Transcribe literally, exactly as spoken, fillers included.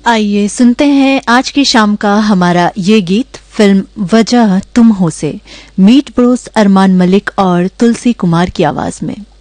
आइए सुनते हैं आज की शाम का हमारा ये गीत फिल्म वजह तुम हो से मीट ब्रोस अरमान मलिक और तुलसी कुमार की आवाज में।